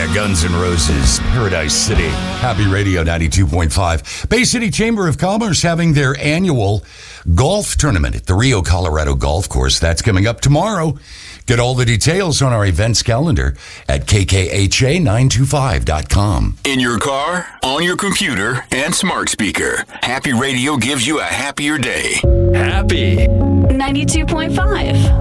Guns N' Roses, Paradise City. Happy Radio 92.5. Bay City Chamber of Commerce having their annual golf tournament at the Rio Colorado Golf Course. That's coming up tomorrow. Get all the details on our events calendar at kkha925.com. In your car, on your computer, and smart speaker, Happy Radio gives you a happier day. Happy 92.5.